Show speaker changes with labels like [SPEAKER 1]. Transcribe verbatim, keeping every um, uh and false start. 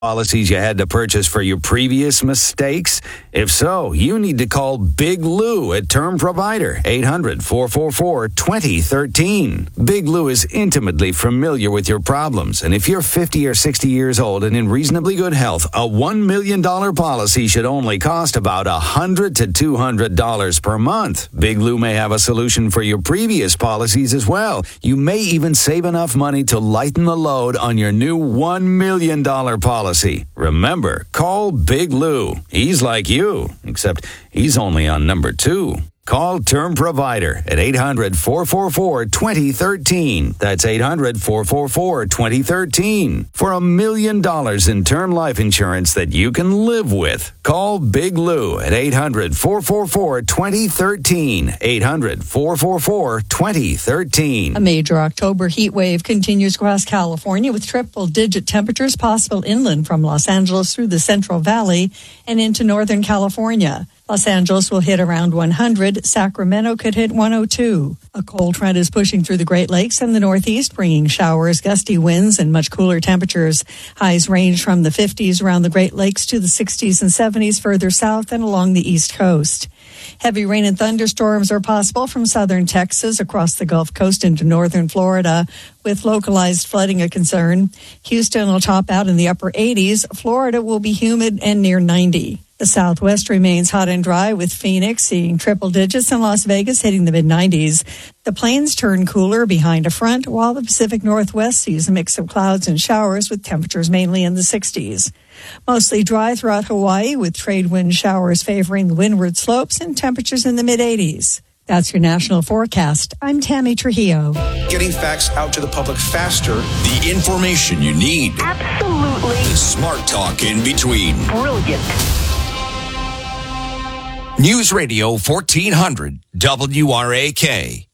[SPEAKER 1] policies you had to purchase for your previous mistakes? If so, you need to call Big Lou at Term Provider, eight hundred, four four four, two zero one three. Big Lou is intimately familiar with your problems, and if you're fifty or sixty years old and in reasonably good health, a one million dollars policy should only cost about one hundred to two hundred dollars per month. Big Lou may have a solution for your previous policies as well. You may even save enough money to lighten the load on your new one million dollars policy. Remember, call Big Lou. He's like you, except he's only on number two. Call Term Provider at eight hundred, four four four, two zero one three. That's eight hundred, four four four, two zero one three. For a million dollars in term life insurance that you can live with. Call Big Lou at eight hundred, four four four, two zero one three. eight hundred, four four four, two zero one three.
[SPEAKER 2] A major October heat wave continues across California with triple-digit temperatures possible inland from Los Angeles through the Central Valley and into Northern California. Los Angeles will hit around one hundred. Sacramento could hit one oh two. A cold front is pushing through the Great Lakes and the Northeast, bringing showers, gusty winds, and much cooler temperatures. Highs range from the fifties around the Great Lakes to the sixties and seventies further south and along the East Coast. Heavy rain and thunderstorms are possible from southern Texas across the Gulf Coast into northern Florida, with localized flooding a concern. Houston will top out in the upper eighties. Florida will be humid and near ninety. The Southwest remains hot and dry, with Phoenix seeing triple digits and Las Vegas hitting the mid nineties. The plains turn cooler behind a front, while the Pacific Northwest sees a mix of clouds and showers with temperatures mainly in the sixties. Mostly dry throughout Hawaii, with trade wind showers favoring the windward slopes and temperatures in the mid eighties. That's your national forecast. I'm Tammy Trujillo.
[SPEAKER 3] Getting facts out to the public faster.
[SPEAKER 4] The information you need.
[SPEAKER 5] Absolutely.
[SPEAKER 4] The smart talk in between.
[SPEAKER 5] Brilliant.
[SPEAKER 4] News Radio fourteen hundred W R A K.